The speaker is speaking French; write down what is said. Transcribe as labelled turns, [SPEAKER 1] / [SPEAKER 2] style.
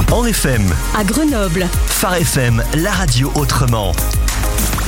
[SPEAKER 1] En FM,
[SPEAKER 2] à Grenoble,
[SPEAKER 1] Phare FM, la radio autrement.